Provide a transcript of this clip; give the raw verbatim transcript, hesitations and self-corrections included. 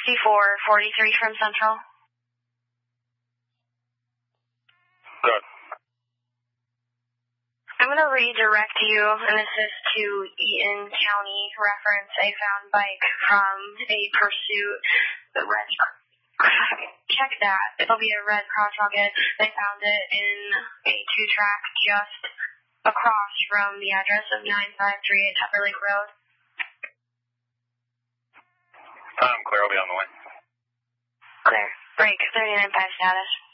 sixty-four forty-three from Central. Good. I'm going to redirect you, and this is to Eaton County reference a found bike from a pursuit. The red, check that. It'll be a red Cross Rocket. They found it in a two-track just across from the address of nine five three eight Tupper Lake Road. I'm clear. I'll be on the way. Clear. Break. thirty-nine five status.